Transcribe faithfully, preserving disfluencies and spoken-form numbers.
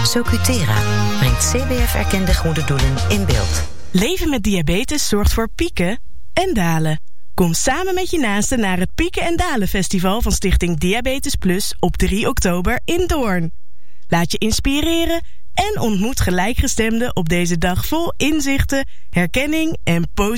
Socutera brengt C B F-erkende goede doelen in beeld. Leven met diabetes zorgt voor pieken en dalen. Kom samen met je naasten naar het Pieken en Dalen Festival van Stichting Diabetes Plus op drie oktober in Doorn. Laat je inspireren en ontmoet gelijkgestemden op deze dag vol inzichten, herkenning en positieve